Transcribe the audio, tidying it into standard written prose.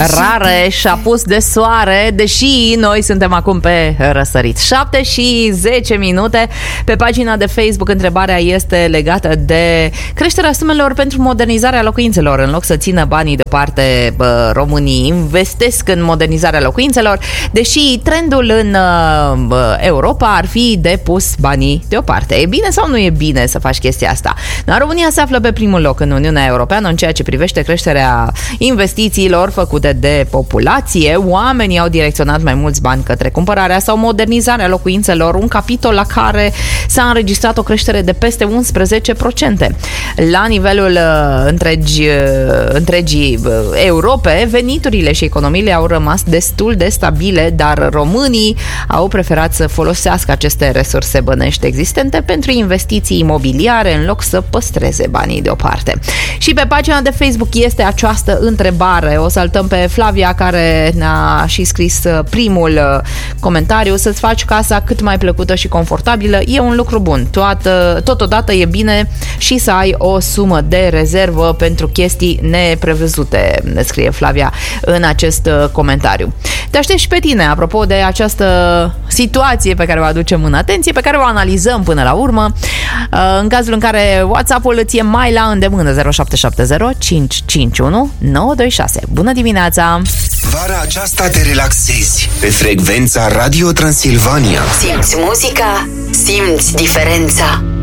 rare și apus de soare, deși noi suntem acum pe răsărit. 7 și 10 minute. Pe pagina de Facebook întrebarea este legată de creșterea sumelor pentru modernizarea locuințelor. În loc să țină banii deoparte, românii investesc în modernizarea locuințelor, deși trendul în Europa ar fi de pus banii deoparte. E bine sau nu e bine să faci chestia asta? Dar România se află pe primul loc în Uniunea Europeană în ceea ce privește creșterea investițiilor făcute de populație. Oamenii au direcționat mai mulți bani către cumpărarea sau modernizarea locuințelor, un capitol la care s-a înregistrat o creștere de peste 11%. La nivelul întregii Europe, veniturile și economiile au rămas destul de stabile, dar românii au preferat să folosească aceste resurse bănești existente pentru investiții imobiliare în loc să păstreze banii deoparte. Și pe pagina de Facebook este această întrebare. O saltăm pe Flavia, care ne-a și scris primul comentariu. Să-ți faci casa cât mai plăcută și confortabilă e un lucru bun. Totodată e bine și să ai o sumă de rezervă pentru chestii neprevăzute, ne scrie Flavia în acest comentariu. Te aștept și pe tine, apropo de această situație pe care o aducem în atenție, pe care o analizăm până la urmă, în cazul în care WhatsApp-ul îți e mai la îndemână. 0770 551 926. Bună dimineața! Vara aceasta te relaxezi pe frecvența Radio Transilvania. Simți muzica, simți diferența.